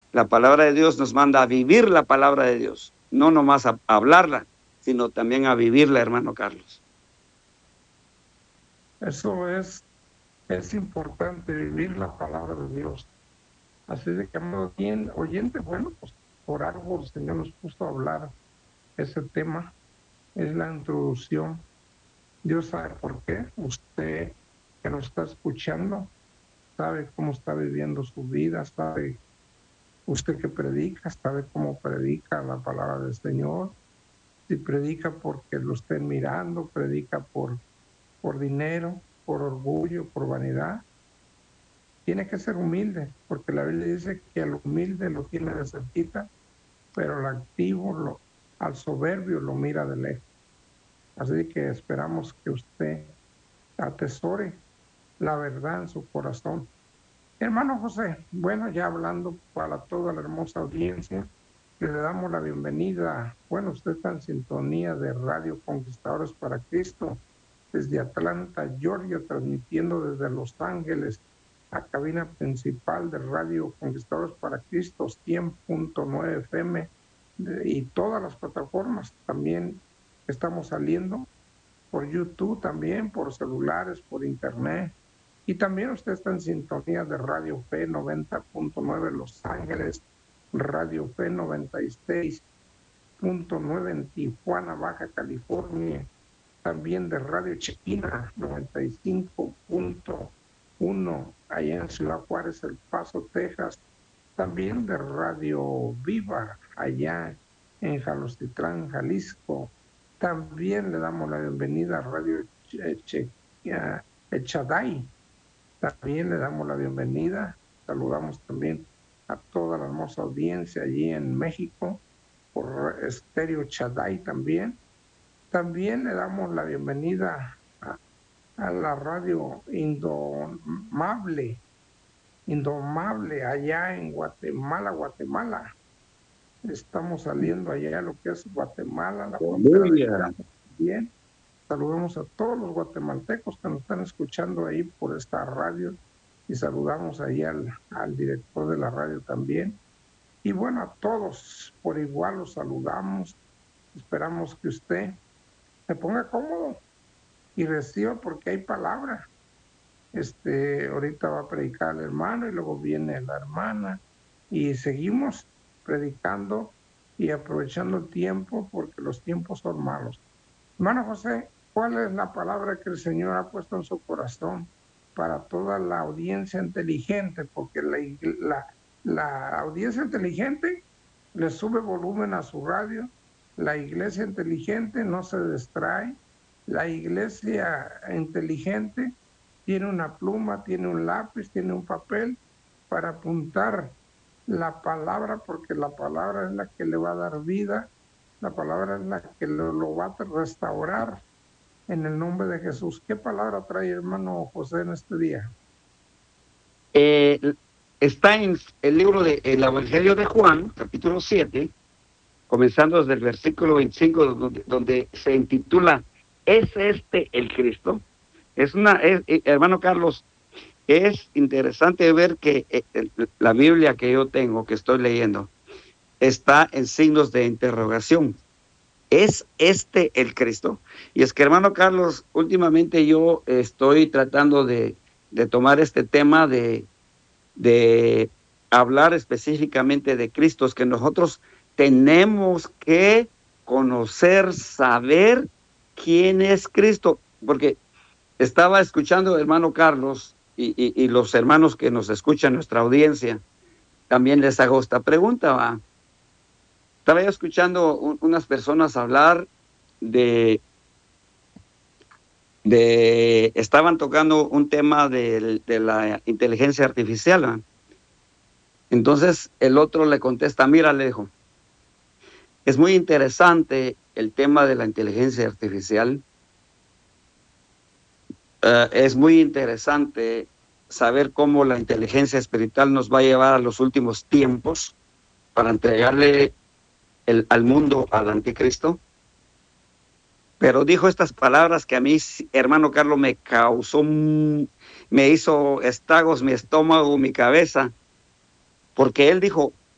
La palabra de Dios nos manda a vivir la palabra de Dios, no nomás a hablarla, sino también a vivirla, hermano Carlos. Eso es importante, vivir la palabra de Dios. Así de que, amado bien, oyente, bueno, pues por algo el Señor nos puso a hablar ese tema, es la introducción. Dios sabe por qué. Usted que nos está escuchando, sabe cómo está viviendo su vida, sabe usted que predica, sabe cómo predica la palabra del Señor. Si predica porque lo estén mirando, predica por dinero, por orgullo, por vanidad. Tiene que ser humilde, porque la Biblia dice que al humilde lo tiene de cerquita, pero al activo, al soberbio lo mira de lejos. Así que esperamos que usted atesore la verdad en su corazón. Hermano José, bueno, ya hablando para toda la hermosa audiencia, le damos la bienvenida. Bueno, usted está en sintonía de Radio Conquistadores para Cristo, desde Atlanta, Georgia, transmitiendo desde Los Ángeles, a cabina principal de Radio Conquistadores para Cristo, 100.9 FM, y todas las plataformas. También estamos saliendo por YouTube, también por celulares, por internet. Y también usted está en sintonía de Radio Fe 90.9 Los Ángeles, Radio Fe 96.9 en Tijuana, Baja California, también de Radio Chequina 95.1 allá en Ciudad Juárez, El Paso, Texas, también de Radio Viva allá en Jalostitlán, Jalisco. También le damos la bienvenida a Radio Echaday. También le damos la bienvenida. Saludamos también a toda la hermosa audiencia allí en México por Estéreo Chaday también. También le damos la bienvenida a la radio Indomable allá en Guatemala. Estamos saliendo allá a lo que es Guatemala, la frontera de Chiapas también. Saludamos a todos los guatemaltecos que nos están escuchando ahí por esta radio y saludamos ahí al director de la radio también. Y bueno, a todos por igual los saludamos. Esperamos que usted se ponga cómodo y reciba porque hay palabra. Ahorita va a predicar el hermano y luego viene la hermana y seguimos predicando y aprovechando el tiempo porque los tiempos son malos. Hermano José, ¿cuál es la palabra que el Señor ha puesto en su corazón para toda la audiencia inteligente? Porque la audiencia inteligente le sube volumen a su radio, la iglesia inteligente no se distrae, la iglesia inteligente tiene una pluma, tiene un lápiz, tiene un papel para apuntar la palabra, porque la palabra es la que le va a dar vida, la palabra es la que lo va a restaurar en el nombre de Jesús. ¿Qué palabra trae, hermano José, en este día? Está en el libro del Evangelio de Juan, capítulo 7, comenzando desde el versículo 25, donde se intitula ¿Es este el Cristo? Hermano Carlos, es interesante ver que la Biblia que yo tengo, que estoy leyendo, está en signos de interrogación. ¿Es este el Cristo? Y es que, hermano Carlos, últimamente yo estoy tratando de tomar este tema de hablar específicamente de Cristo, es que nosotros tenemos que conocer, saber quién es Cristo, porque estaba escuchando, hermano Carlos, y los hermanos que nos escuchan, nuestra audiencia, también les hago esta pregunta, ¿va? Estaba yo escuchando unas personas hablar estaban tocando un tema de la inteligencia artificial, ¿va? Entonces el otro le contesta, mira, le dijo, es muy interesante el tema de la inteligencia artificial. Es muy interesante saber cómo la inteligencia espiritual nos va a llevar a los últimos tiempos para entregarle al mundo al anticristo. Pero dijo estas palabras que a mí, hermano Carlos, me hizo estragos mi estómago, mi cabeza, porque él dijo,